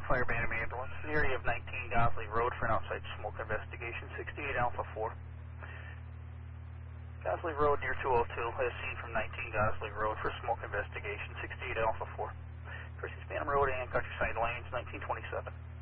Fire Bantam ambulance, in the area of 19 Gosley Road for an outside smoke investigation, 68 Alpha 4. Gosley Road near 202, as seen from 19 Gosley Road for smoke investigation, 68 Alpha 4. Percy Bantam Road and Countryside Lanes, 1927.